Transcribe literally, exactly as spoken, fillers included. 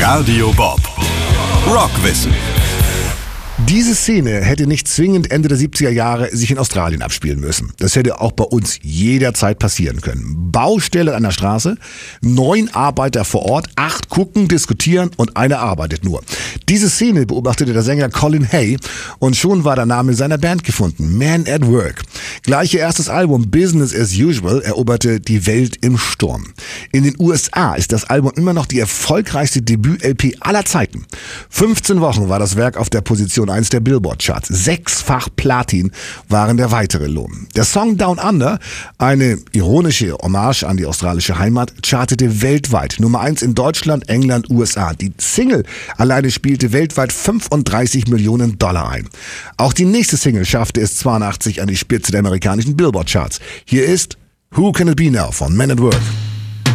Radio Bob. Rockwissen. Diese Szene hätte nicht zwingend Ende der siebziger Jahre sich in Australien abspielen müssen. Das hätte auch bei uns jederzeit passieren können. Baustelle an der Straße, neun Arbeiter vor Ort, acht gucken, diskutieren und einer arbeitet nur. Diese Szene beobachtete der Sänger Colin Hay und schon war der Name seiner Band gefunden, Man at Work. Gleich ihr erstes Album Business as Usual eroberte die Welt im Sturm. In den U S A ist das Album immer noch die erfolgreichste Debüt-L P aller Zeiten. fünfzehn Wochen war das Werk auf der Position eins der Billboard-Charts. Sechsfach Platin waren der weitere Lohn. Der Song Down Under, eine ironische Hommage an die australische Heimat, chartete weltweit. Nummer eins in Deutschland, England, U S A. Die Single alleine spielte weltweit fünfunddreißig Millionen Dollar ein. Auch die nächste Single schaffte es zweiundachtzig an die Spitze der amerikanischen Billboard-Charts. Hier ist Who Can It Be Now von Man at Work.